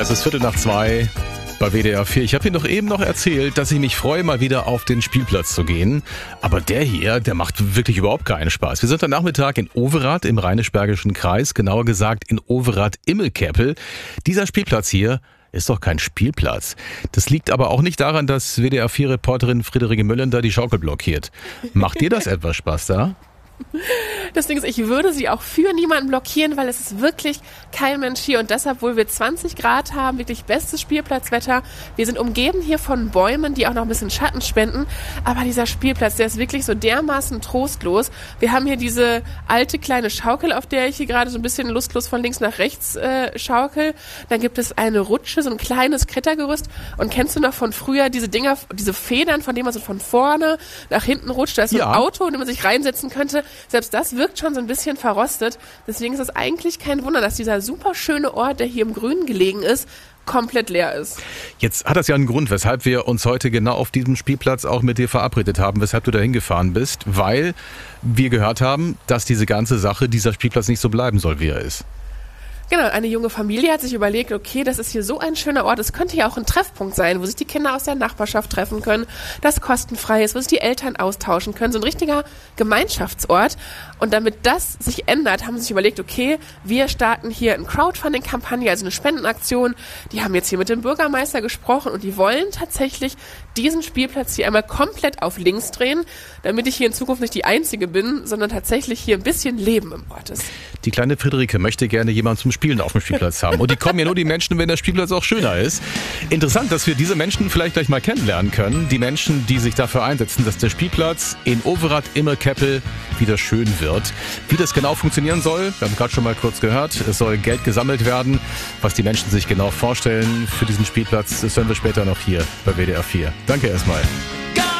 Es ist 2:15 bei WDR 4. Ich habe Ihnen doch eben noch erzählt, dass ich mich freue, mal wieder auf den Spielplatz zu gehen. Aber der hier, der macht wirklich überhaupt keinen Spaß. Wir sind am Nachmittag in Overath im Rheinisch-Bergischen Kreis, genauer gesagt in Overath-Immelkeppel. Dieser Spielplatz hier ist doch kein Spielplatz. Das liegt aber auch nicht daran, dass WDR 4-Reporterin Friederike Möllender die Schaukel blockiert. Macht dir das etwas Spaß da? Das Ding ist, ich würde sie auch für niemanden blockieren, weil es ist wirklich kein Mensch hier. Und deshalb, obwohl wir 20 Grad haben, wirklich bestes Spielplatzwetter. Wir sind umgeben hier von Bäumen, die auch noch ein bisschen Schatten spenden. Aber dieser Spielplatz, der ist wirklich so dermaßen trostlos. Wir haben hier diese alte kleine Schaukel, auf der ich hier gerade so ein bisschen lustlos von links nach rechts schaukel. Dann gibt es eine Rutsche, so ein kleines Klettergerüst. Und kennst du noch von früher diese Dinger, diese Federn, von denen man so von vorne nach hinten rutscht? Da ist so ein Auto, in dem man sich reinsetzen könnte. Selbst das wirkt schon so ein bisschen verrostet. Deswegen ist es eigentlich kein Wunder, dass dieser super schöne Ort, der hier im Grünen gelegen ist, komplett leer ist. Jetzt hat das ja einen Grund, weshalb wir uns heute genau auf diesem Spielplatz auch mit dir verabredet haben, weshalb du da hingefahren bist, weil wir gehört haben, dass diese ganze Sache, dieser Spielplatz nicht so bleiben soll, wie er ist. Genau, eine junge Familie hat sich überlegt, okay, das ist hier so ein schöner Ort, es könnte ja auch ein Treffpunkt sein, wo sich die Kinder aus der Nachbarschaft treffen können, das kostenfrei ist, wo sich die Eltern austauschen können, so ein richtiger Gemeinschaftsort. Und damit das sich ändert, haben sie sich überlegt, okay, wir starten hier eine Crowdfunding-Kampagne, also eine Spendenaktion. Die haben jetzt hier mit dem Bürgermeister gesprochen und die wollen tatsächlich diesen Spielplatz hier einmal komplett auf links drehen, damit ich hier in Zukunft nicht die Einzige bin, sondern tatsächlich hier ein bisschen Leben im Ort ist. Die kleine Friederike möchte gerne jemanden zum Spielen auf dem Spielplatz haben. Und die kommen ja nur die Menschen, wenn der Spielplatz auch schöner ist. Interessant, dass wir diese Menschen vielleicht gleich mal kennenlernen können. Die Menschen, die sich dafür einsetzen, dass der Spielplatz in Overath-Immelkeppel wieder schön wird. Wie das genau funktionieren soll, wir haben gerade schon mal kurz gehört. Es soll Geld gesammelt werden. Was die Menschen sich genau vorstellen für diesen Spielplatz, das hören wir später noch hier bei WDR 4. Danke erstmal.